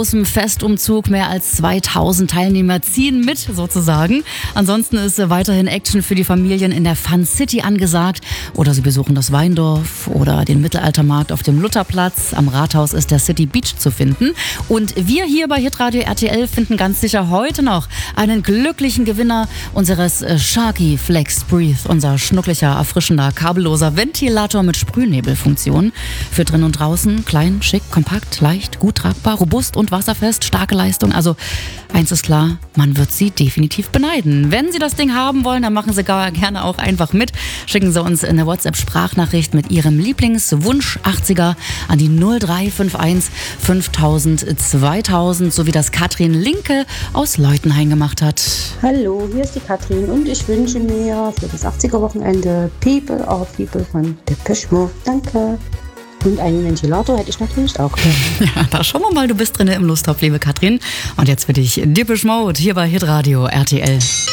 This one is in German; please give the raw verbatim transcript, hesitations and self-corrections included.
Im Festumzug mehr als zweitausend Teilnehmer ziehen mit, sozusagen. Ansonsten ist weiterhin Action für die Familien in der Fun City angesagt. Oder sie besuchen das Weindorf oder den Mittelaltermarkt auf dem Lutherplatz. Am Rathaus ist der City Beach zu finden. Und wir hier bei Hitradio R T L finden ganz sicher heute noch einen glücklichen Gewinner unseres Sharky Flex Breathe, unser schnucklicher, erfrischender, kabelloser Ventilator mit Sprühnebelfunktion. Für drin und draußen, klein, schick, kompakt, leicht, gut tragbar, robust und wasserfest, starke Leistung. Also eins ist klar, man wird sie definitiv beneiden. Wenn Sie das Ding haben wollen, dann machen Sie gar gerne auch einfach mit. Schicken Sie uns eine WhatsApp-Sprachnachricht mit Ihrem Lieblingswunsch achtziger an die null drei fünf eins fünftausend zweitausend, so wie das Katrin Linke aus Leutenhain gemacht hat. Hallo, hier ist die Katrin und ich wünsche mir für das achtziger-Wochenende People are People von Depeche Mode. Danke. Und einen Ventilator hätte ich natürlich auch gerne. Ja, da schauen wir mal, du bist drin im Lusttopf, liebe Katrin. Und jetzt für dich Depeche Mode hier bei Hitradio R T L.